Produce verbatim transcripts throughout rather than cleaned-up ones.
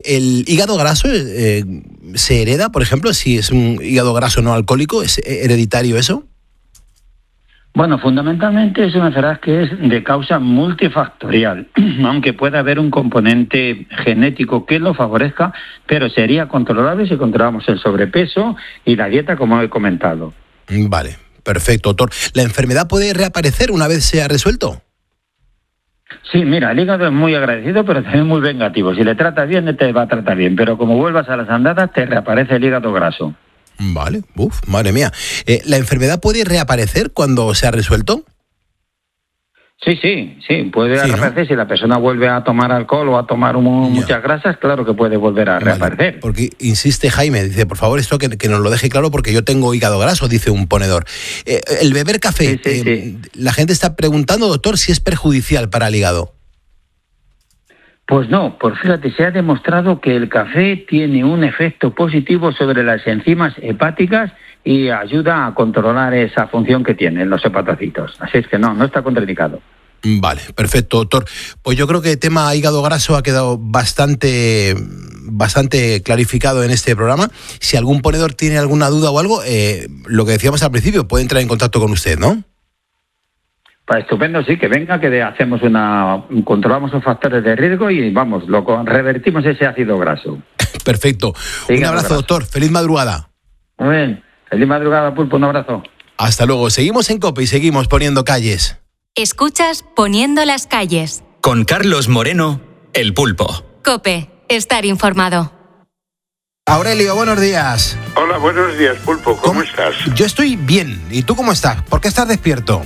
¿el hígado graso eh, se hereda, por ejemplo, si es un hígado graso no alcohólico? ¿Es hereditario eso? Bueno, fundamentalmente es una enfermedad que es de causa multifactorial, aunque pueda haber un componente genético que lo favorezca, pero sería controlable si controlamos el sobrepeso y la dieta, como he comentado. Vale, perfecto, doctor. ¿La enfermedad puede reaparecer una vez se ha resuelto? Sí, mira, el hígado es muy agradecido, pero también muy vengativo. Si le tratas bien, te va a tratar bien, pero como vuelvas a las andadas, te reaparece el hígado graso. Vale, uf, madre mía. Eh, ¿La enfermedad puede reaparecer cuando se ha resuelto? Sí, sí, sí, puede Sí, reaparecer. ¿No? Si la persona vuelve a tomar alcohol o a tomar un, muchas grasas, claro que puede volver a reaparecer. Vale, porque insiste Jaime, dice, por favor, esto que, que nos lo deje claro porque yo tengo hígado graso, dice un ponedor. Eh, el beber café, sí, sí, eh, sí. La gente está preguntando, doctor, si es perjudicial para el hígado. Pues no, pues fíjate, se ha demostrado que el café tiene un efecto positivo sobre las enzimas hepáticas y ayuda a controlar esa función que tienen los hepatocitos. Así es que no, no está contraindicado. Vale, perfecto, doctor. Pues yo creo que el tema hígado graso ha quedado bastante, bastante clarificado en este programa. Si algún ponedor tiene alguna duda o algo, eh, lo que decíamos al principio, puede entrar en contacto con usted, ¿no? Pues estupendo, sí, que venga, que hacemos una, controlamos los factores de riesgo y vamos, lo revertimos ese ácido graso. Perfecto. Un abrazo, doctor. Feliz madrugada. Muy bien. Feliz madrugada, Pulpo. Un abrazo. Hasta luego. Seguimos en COPE y seguimos poniendo calles. Escuchas Poniendo las calles. Con Carlos Moreno, El Pulpo. COPE. Estar informado. Aurelio, buenos días. Hola, buenos días, Pulpo. ¿Cómo, ¿Cómo estás? Yo estoy bien. ¿Y tú cómo estás? ¿Por qué estás despierto?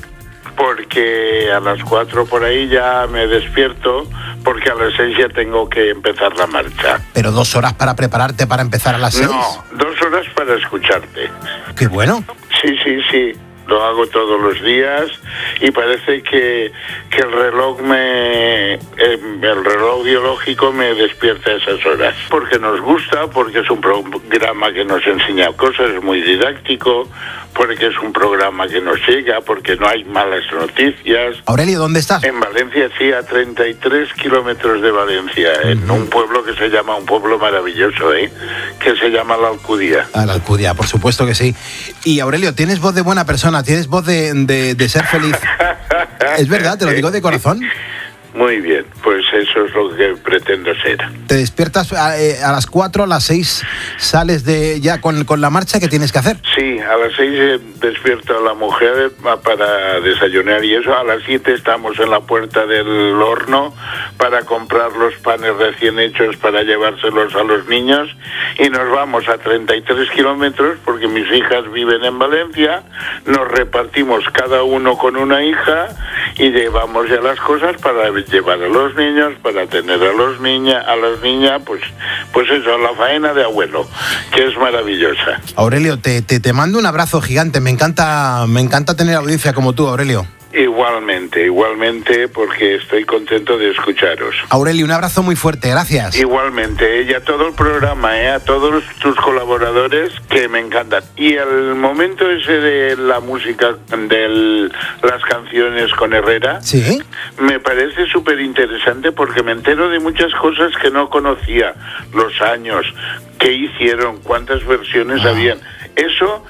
Porque a las cuatro por ahí ya me despierto, porque a las seis ya tengo que empezar la marcha. ¿Pero dos horas para prepararte para empezar a las seis? No, dos horas para escucharte. ¡Qué bueno! Sí, sí, sí. Lo hago todos los días y parece que, que el reloj me el reloj biológico me despierta a esas horas. Porque nos gusta, porque es un programa que nos enseña cosas, es muy didáctico, porque es un programa que nos llega, porque no hay malas noticias. Aurelio, ¿dónde estás? En Valencia, sí, a treinta y tres kilómetros de Valencia, uh-huh. en un pueblo que se llama, un pueblo maravilloso, ¿eh? que se llama La Alcudia. Ah, La Alcudia, por supuesto que sí. Y Aurelio, tienes voz de buena persona, tienes voz de, de, de ser feliz. ¿Es verdad? ¿Te lo digo de corazón? Muy bien, pues eso es lo que pretendo ser. Te despiertas a, eh, a las cuatro, a las seis sales de ya con, con la marcha que tienes que hacer. Sí, a las seis eh, despierto a la mujer para desayunar y eso. A las siete estamos en la puerta del horno para comprar los panes recién hechos para llevárselos a los niños y nos vamos a treinta y tres kilómetros porque mis hijas viven en Valencia, nos repartimos cada uno con una hija y llevamos ya las cosas para llevar a los niños, para tener a los niñas, a las niñas, pues, pues eso, la faena de abuelo, que es maravillosa. Aurelio, te, te, te mando un abrazo gigante, me encanta, me encanta tener audiencia como tú, Aurelio. Igualmente, igualmente, porque estoy contento de escucharos. Aurelio, un abrazo muy fuerte, gracias. Igualmente, y a todo el programa, ¿eh? A todos tus colaboradores, que me encantan. Y el momento ese de la música, de las canciones con Herrera, ¿sí? Me parece súper interesante porque me entero de muchas cosas que no conocía, los años, qué hicieron, cuántas versiones ah. habían. Eso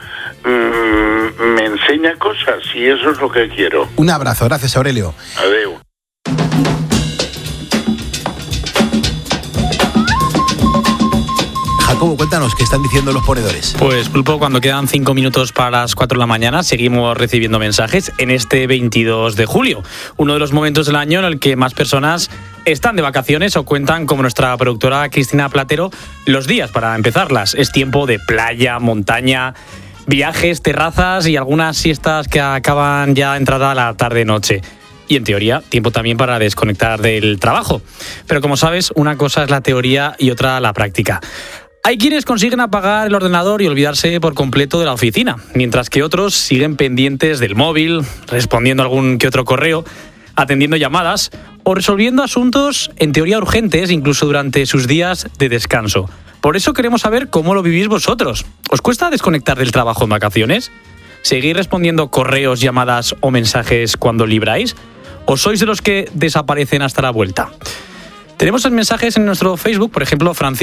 mmm, me enseña cosas y eso es lo que quiero. Un abrazo, gracias, Aurelio. Adeu. Jacobo, cuéntanos, ¿qué están diciendo los ponedores? Pues, Pulpo, cuando quedan cinco minutos para las cuatro de la mañana, seguimos recibiendo mensajes en este veintidós de julio, uno de los momentos del año en el que más personas están de vacaciones o cuentan, como nuestra productora Cristina Platero, los días para empezarlas. Es tiempo de playa, montaña, viajes, terrazas y algunas siestas que acaban ya entrada la tarde-noche. Y en teoría, tiempo también para desconectar del trabajo. Pero como sabes, una cosa es la teoría y otra la práctica. Hay quienes consiguen apagar el ordenador y olvidarse por completo de la oficina, mientras que otros siguen pendientes del móvil, respondiendo algún que otro correo, atendiendo llamadas o resolviendo asuntos en teoría urgentes, incluso durante sus días de descanso. Por eso queremos saber cómo lo vivís vosotros. ¿Os cuesta desconectar del trabajo en vacaciones? ¿Seguís respondiendo correos, llamadas o mensajes cuando libráis? ¿O sois de los que desaparecen hasta la vuelta? Tenemos mensajes en nuestro Facebook, por ejemplo, Francisco